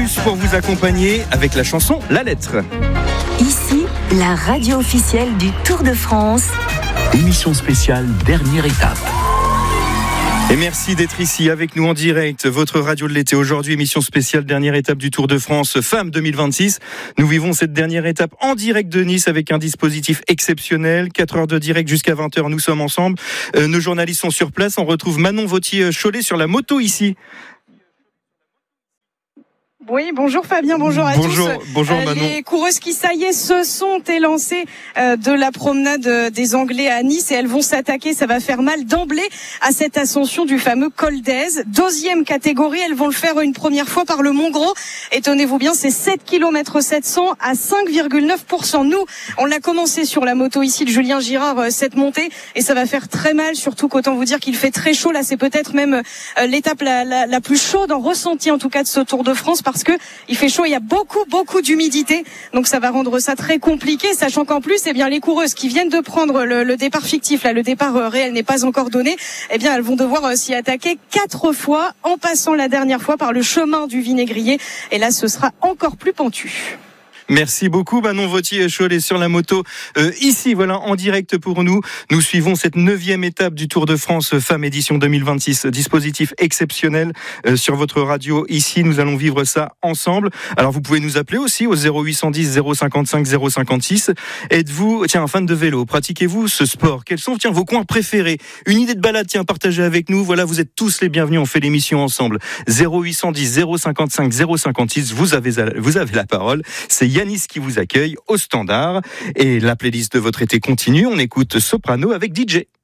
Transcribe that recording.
plus pour vous accompagner avec la chanson La Lettre. Ici, la radio officielle du Tour de France. Émission spéciale dernière étape. Et merci d'être ici avec nous en direct. Votre radio de l'été aujourd'hui, émission spéciale dernière étape du Tour de France Femmes 2026. Nous vivons cette dernière étape en direct de Nice avec un dispositif exceptionnel. 4 heures de direct jusqu'à 20h, nous sommes ensemble. Nos journalistes sont sur place. On retrouve Manon Vauthier-Cholet sur la moto ici. Oui, bonjour Fabien, bonjour à tous. Bonjour Manon. Les coureuses qui, ça y est, se sont élancées de la promenade des Anglais à Nice et elles vont s'attaquer, ça va faire mal d'emblée, à cette ascension du fameux col d'Èze. 2e catégorie, elles vont le faire une première fois par le Mont Gros. Étonnez-vous bien, c'est 7 km 700 à 5,9%. Nous, on l'a commencé sur la moto ici de Julien Girard, cette montée, et ça va faire très mal, surtout qu'autant vous dire qu'il fait très chaud. Là, c'est peut-être même l'étape la plus chaude en ressenti, en tout cas, de ce Tour de France, parce que il fait chaud, il y a beaucoup d'humidité, donc ça va rendre ça très compliqué, sachant qu'en plus, les coureuses qui viennent de prendre le départ fictif, là, le départ réel n'est pas encore donné, elles vont devoir s'y attaquer 4 fois, en passant la dernière fois par le chemin du Vinaigrier, et là, ce sera encore plus pentu. Merci beaucoup Manon Vauthier-Cholet sur la moto ici, voilà, en direct pour nous. Nous suivons cette 9e étape du Tour de France Femmes édition 2026, dispositif exceptionnel sur votre radio ici. Nous allons vivre ça ensemble. Alors vous pouvez nous appeler aussi au 0810 055 056. Êtes-vous un fan de vélo? Pratiquez-vous ce sport? Quels sont vos coins préférés? Une idée de balade, partagez avec nous. Voilà, vous êtes tous les bienvenus, on fait l'émission ensemble. 0810 055 056, vous avez la parole. C'est Yanis qui vous accueille au standard. Et la playlist de votre été continue. On écoute Soprano avec DJ.